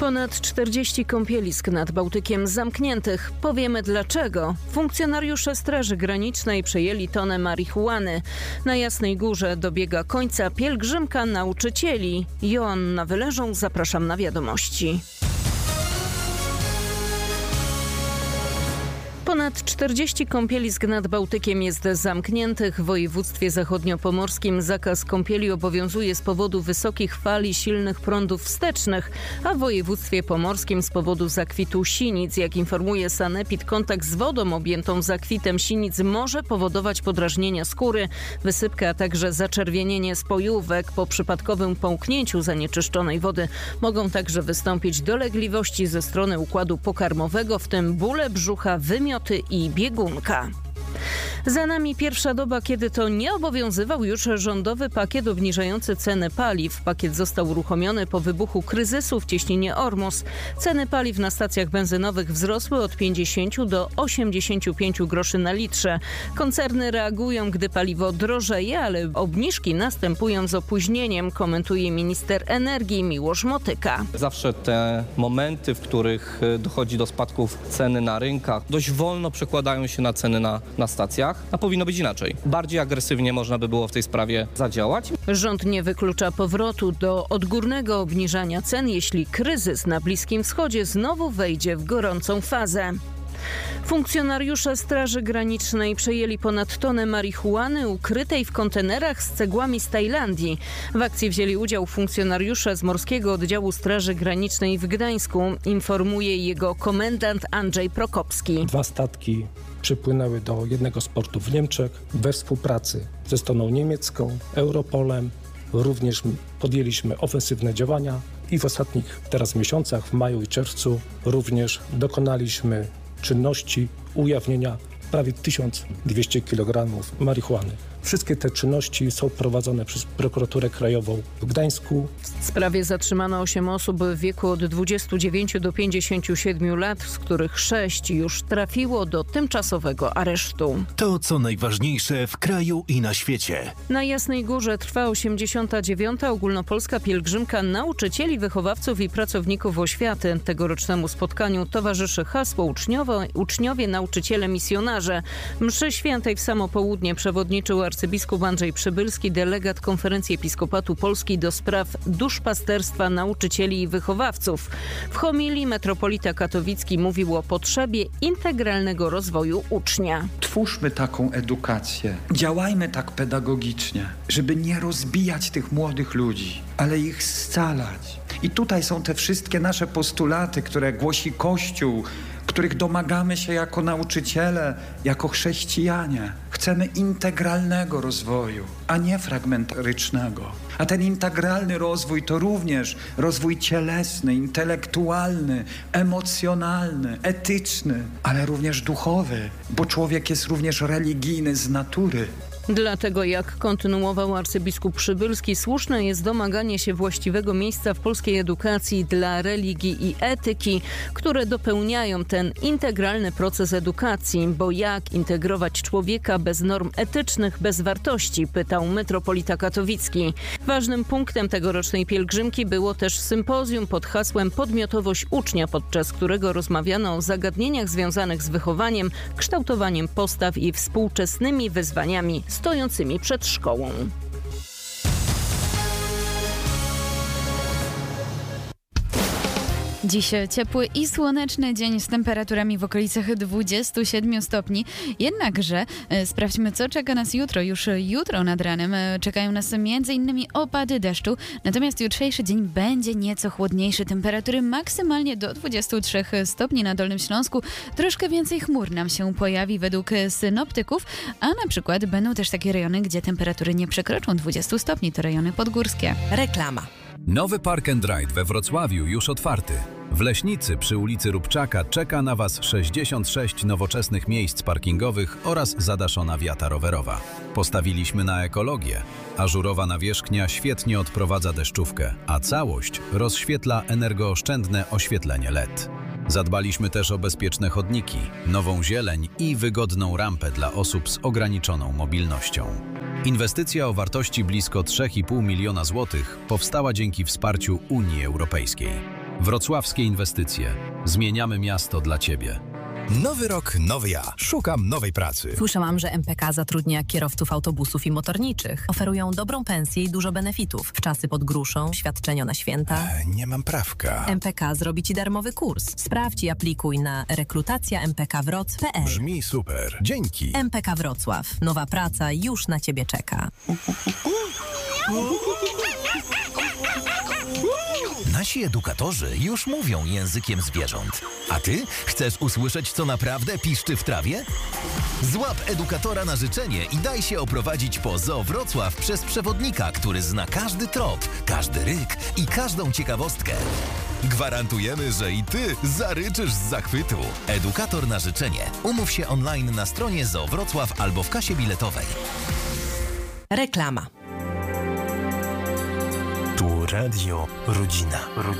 Ponad 40 kąpielisk nad Bałtykiem zamkniętych. Powiemy dlaczego. Funkcjonariusze Straży Granicznej przejęli tonę marihuany. Na Jasnej Górze dobiega końca pielgrzymka nauczycieli. Joanna Wyleżą, zapraszam na wiadomości. Ponad 40 kąpielisk nad Bałtykiem jest zamkniętych. W województwie zachodniopomorskim zakaz kąpieli obowiązuje z powodu wysokich fal i silnych prądów wstecznych, a w województwie pomorskim z powodu zakwitu sinic. Jak informuje Sanepid, kontakt z wodą objętą zakwitem sinic może powodować podrażnienia skóry, wysypkę, a także zaczerwienienie spojówek. Po przypadkowym połknięciu zanieczyszczonej wody mogą także wystąpić dolegliwości ze strony układu pokarmowego, w tym bóle brzucha, wymioty i biegunka. Za nami pierwsza doba, kiedy to nie obowiązywał już rządowy pakiet obniżający ceny paliw. Pakiet został uruchomiony po wybuchu kryzysu w cieśninie Ormus. Ceny paliw na stacjach benzynowych wzrosły od 50 do 85 groszy na litrze. Koncerny reagują, gdy paliwo drożeje, ale obniżki następują z opóźnieniem, komentuje minister energii Miłosz Motyka. Zawsze te momenty, w których dochodzi do spadków ceny na rynkach, dość wolno przekładają się na ceny na stacjach, a powinno być inaczej. Bardziej agresywnie można by było w tej sprawie zadziałać. Rząd nie wyklucza powrotu do odgórnego obniżania cen, jeśli kryzys na Bliskim Wschodzie znowu wejdzie w gorącą fazę. Funkcjonariusze Straży Granicznej przejęli ponad tonę marihuany ukrytej w kontenerach z cegłami z Tajlandii. W akcji wzięli udział funkcjonariusze z Morskiego Oddziału Straży Granicznej w Gdańsku, informuje jego komendant Andrzej Prokopski. 2 statki przypłynęły do jednego z portów w Niemczech we współpracy ze stroną niemiecką, Europolem. Również podjęliśmy ofensywne działania i w ostatnich teraz miesiącach, w maju i czerwcu, również dokonaliśmy czynności ujawnienia prawie 1200 kg marihuany. Wszystkie te czynności są prowadzone przez Prokuraturę Krajową w Gdańsku. W sprawie zatrzymano 8 osób w wieku od 29 do 57 lat, z których 6 już trafiło do tymczasowego aresztu. To co najważniejsze w kraju i na świecie. Na Jasnej Górze trwa 89. ogólnopolska pielgrzymka nauczycieli, wychowawców i pracowników oświaty. Tegorocznemu spotkaniu towarzyszy hasło uczniowie, nauczyciele, misjonarze. Mszy świętej w samo południe przewodniczył arcybiskup Andrzej Przybylski, delegat Konferencji Episkopatu Polski do spraw duszpasterstwa nauczycieli i wychowawców. W homilii metropolita katowicki mówił o potrzebie integralnego rozwoju ucznia. Twórzmy taką edukację, działajmy tak pedagogicznie, żeby nie rozbijać tych młodych ludzi, ale ich scalać. I tutaj są te wszystkie nasze postulaty, które głosi Kościół, których domagamy się jako nauczyciele, jako chrześcijanie. Chcemy integralnego rozwoju, a nie fragmentarycznego. A ten integralny rozwój to również rozwój cielesny, intelektualny, emocjonalny, etyczny, ale również duchowy, bo człowiek jest również religijny z natury. Dlatego, jak kontynuował arcybiskup Przybylski, słuszne jest domaganie się właściwego miejsca w polskiej edukacji dla religii i etyki, które dopełniają ten integralny proces edukacji. Bo jak integrować człowieka bez norm etycznych, bez wartości? Pytał metropolita katowicki. Ważnym punktem tegorocznej pielgrzymki było też sympozjum pod hasłem Podmiotowość ucznia, podczas którego rozmawiano o zagadnieniach związanych z wychowaniem, kształtowaniem postaw i współczesnymi wyzwaniami stojącymi przed szkołą. Dziś ciepły i słoneczny dzień z temperaturami w okolicach 27 stopni. Jednakże sprawdźmy, co czeka nas jutro. Już jutro nad ranem czekają nas m.in. opady deszczu. Natomiast jutrzejszy dzień będzie nieco chłodniejszy. Temperatury maksymalnie do 23 stopni na Dolnym Śląsku. Troszkę więcej chmur nam się pojawi według synoptyków, a na przykład będą też takie rejony, gdzie temperatury nie przekroczą 20 stopni. To rejony podgórskie. Reklama. Nowy Park and Ride we Wrocławiu już otwarty. W Leśnicy przy ulicy Róbczaka czeka na Was 66 nowoczesnych miejsc parkingowych oraz zadaszona wiata rowerowa. Postawiliśmy na ekologię. Ażurowa nawierzchnia świetnie odprowadza deszczówkę, a całość rozświetla energooszczędne oświetlenie LED. Zadbaliśmy też o bezpieczne chodniki, nową zieleń i wygodną rampę dla osób z ograniczoną mobilnością. Inwestycja o wartości blisko 3,5 miliona złotych powstała dzięki wsparciu Unii Europejskiej. Wrocławskie inwestycje. Zmieniamy miasto dla Ciebie. Nowy rok, nowy ja. Szukam nowej pracy. Słyszałam, że MPK zatrudnia kierowców autobusów i motorniczych. Oferują dobrą pensję i dużo benefitów. Wczasy pod gruszą, świadczenia na święta. Nie mam prawka. MPK zrobi Ci darmowy kurs. Sprawdź i aplikuj na rekrutacja.mpkwroc.pl. Brzmi super. Dzięki. MPK Wrocław. Nowa praca już na Ciebie czeka. Nasi edukatorzy już mówią językiem zwierząt. A ty chcesz usłyszeć, co naprawdę piszczy w trawie? Złap edukatora na życzenie i daj się oprowadzić po Zoo Wrocław przez przewodnika, który zna każdy trop, każdy ryk i każdą ciekawostkę. Gwarantujemy, że i ty zaryczysz z zachwytu. Edukator na życzenie. Umów się online na stronie Zoo Wrocław albo w kasie biletowej. Reklama. Tu Radio Rodzina.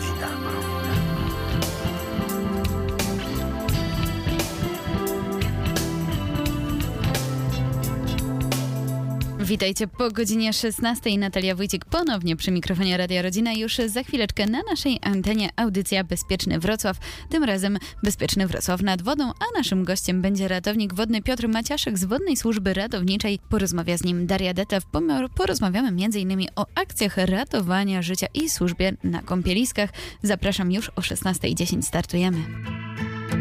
Witajcie po godzinie 16. Natalia Wójcik ponownie przy mikrofonie Radia Rodzina. Już za chwileczkę na naszej antenie audycja Bezpieczny Wrocław. Tym razem Bezpieczny Wrocław nad wodą, a naszym gościem będzie ratownik wodny Piotr Maciaszek z Wodnej Służby Ratowniczej. Porozmawia z nim Daria Detew. Porozmawiamy m.in. o akcjach ratowania życia i służbie na kąpieliskach. Zapraszam, już o 16:10 startujemy.